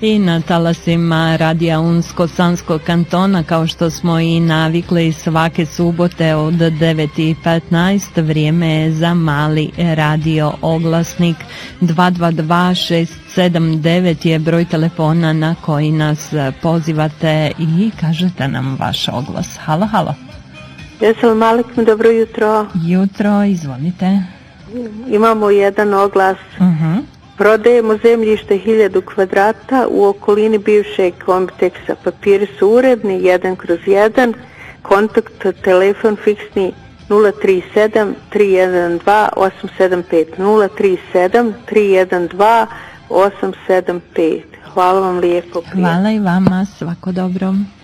i na talasima Radija Unsko-Sanskog kantona, kao što smo i navikli svake subote od 9:15. Vrijeme je za mali radio oglasnik. 222-679 je broj telefona na koji nas pozivate i kažete nam vaš oglas. Halo, halo. Assalamu alaikum, dobro jutro. Jutro, izvolite. Imamo jedan oglas. Prodajemo zemljište 1000 kvadrata u okolini bivšeg kompleksa. Papiri su uredni, 1/1. Kontakt, telefon fiksni 037 312 875. 037 312 875. Hvala vam lijepo. Hvala i vama, svako dobro.